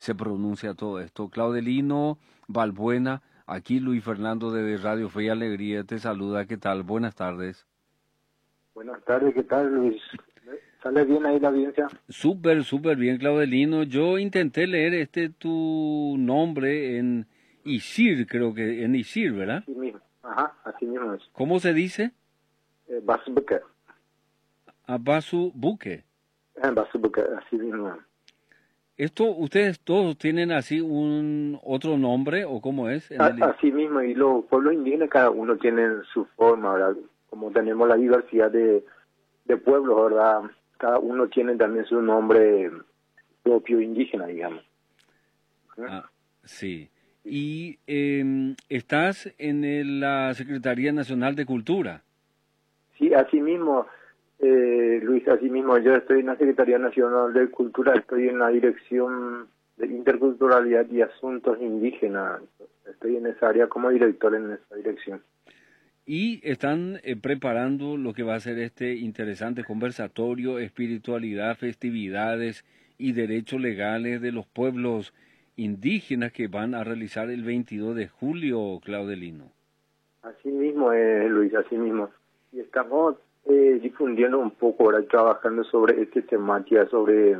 se pronuncia todo esto. Claudelino Balbuena, aquí Luis Fernando de Radio Fe y Alegría te saluda. ¿Qué tal? Buenas tardes. Buenas tardes, ¿qué tal, Luis? ¿Sale bien ahí la audiencia? Súper bien, Claudelino. Yo intenté leer tu nombre en Isir, creo que en Isir, ¿verdad? Así mismo, ajá, así mismo es. ¿Cómo se dice? Basubeke, Abasu Buque. Basubeke, así mismo. ¿Ustedes todos tienen así un otro nombre o cómo es? Así mismo, y los pueblos indígenas cada uno tiene su forma, ¿verdad? Como tenemos la diversidad de pueblos, ¿verdad? Cada uno tiene también su nombre propio indígena, digamos. Ah, sí. Y estás en la Secretaría Nacional de Cultura. Sí, así mismo, Luis, así mismo, yo estoy en la Secretaría Nacional de Cultura, estoy en la Dirección de Interculturalidad y Asuntos Indígenas, estoy en esa área como director en esa dirección. Y están preparando lo que va a ser este interesante conversatorio, espiritualidad, festividades y derechos legales de los pueblos indígenas que van a realizar el 22 de julio, Claudelino. Así mismo, Luis, así mismo. Y estamos difundiendo un poco, ahora trabajando sobre esta temática, sobre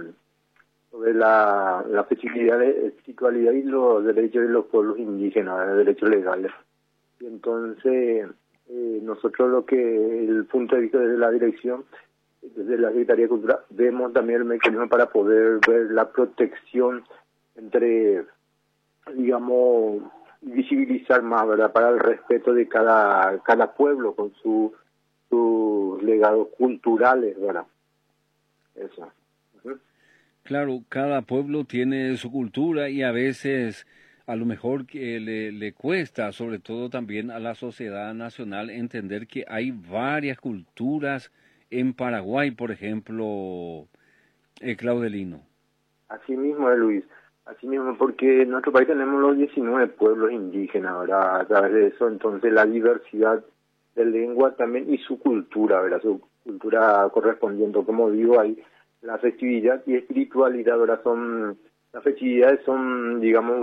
la festividad de espiritualidad y los derechos de los pueblos indígenas, los derechos legales. Y entonces, nosotros el punto de vista desde la dirección, desde la Secretaría de Cultura, vemos también el mecanismo para poder ver la protección entre, digamos, visibilizar más, ¿verdad?, para el respeto de cada pueblo con sus legados culturales, ¿verdad? Eso. Uh-huh. Claro, cada pueblo tiene su cultura y a veces a lo mejor que le cuesta, sobre todo también a la sociedad nacional, entender que hay varias culturas en Paraguay, por ejemplo, Claudelino. Así mismo, Luis. Así mismo, porque en nuestro país tenemos los 19 pueblos indígenas, ¿verdad? A través de eso, entonces, la diversidad de lengua también y su cultura, ¿verdad? Su cultura correspondiente. Como digo, hay la festividad y espiritualidad, ¿verdad? Las festividades son, digamos,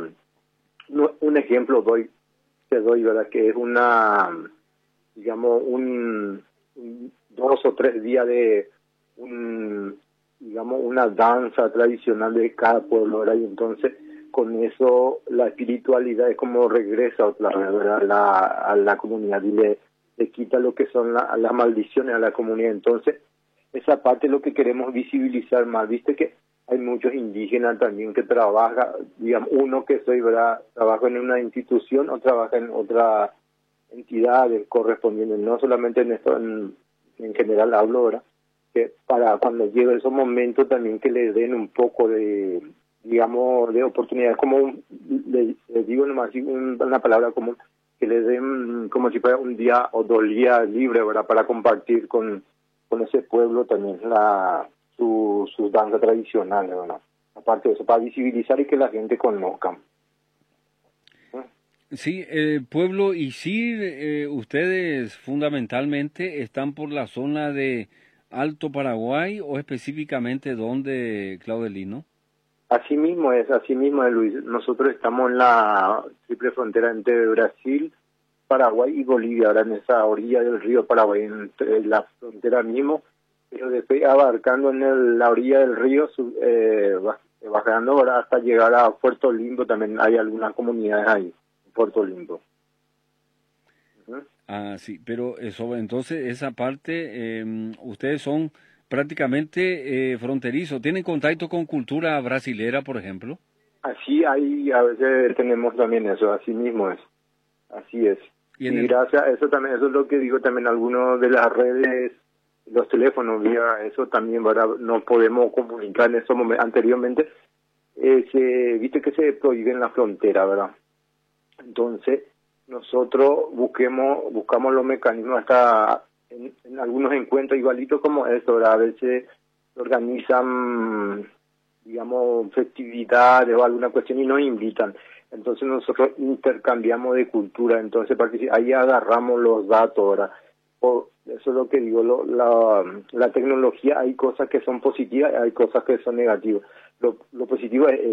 un ejemplo te doy, ¿verdad? Que es digamos, 2 o 3 días de digamos, una danza tradicional de cada pueblo, ¿verdad? Y entonces, con eso, la espiritualidad es como regresa otra vez, ¿verdad?, a la comunidad y le quita lo que son las maldiciones a la comunidad. Entonces, esa parte es lo que queremos visibilizar más. Viste que hay muchos indígenas también que trabajan, digamos, uno que soy, ¿verdad?, trabaja en una institución o trabaja en otra entidad correspondiente, no solamente en esto, en general hablo, ¿verdad?, que para cuando llegue esos momentos también que le den un poco de, digamos, de oportunidades, como le digo nomás una palabra común, que le den como si fuera un día o 2 días libre, ¿verdad?, para compartir con ese pueblo también sus danzas tradicionales, ¿verdad?, aparte de eso, para visibilizar y que la gente conozca. Sí, pueblo Isir, ustedes fundamentalmente están por la zona de Alto Paraguay o específicamente dónde, Claudelino? Así mismo es, Luis. Nosotros estamos en la triple frontera entre Brasil, Paraguay y Bolivia, ahora en esa orilla del río Paraguay, entre la frontera mismo, pero después abarcando en la orilla del río, bajando ahora hasta llegar a Puerto Limpo, también hay algunas comunidades ahí, en Puerto Limpo. ¿Uh-huh? Ah, sí, pero eso, entonces esa parte, ustedes son prácticamente fronterizos. ¿Tienen contacto con cultura brasilera, por ejemplo? Así hay, a veces tenemos también eso, así mismo es, así es. Y en Y el, gracias a eso también, eso es lo que digo también, algunos de las redes, los teléfonos, vía eso también, ¿verdad?, nos podemos comunicar en esos momentos. Anteriormente, viste que se prohíbe en la frontera, ¿verdad? Entonces, nosotros buscamos los mecanismos hasta en algunos encuentros igualitos como esto, ¿verdad? A veces se organizan, digamos, festividades o alguna cuestión y nos invitan. Entonces nosotros intercambiamos de cultura, entonces ahí agarramos los datos, ¿verdad? Eso es lo que digo, la tecnología, hay cosas que son positivas y hay cosas que son negativas. Lo positivo es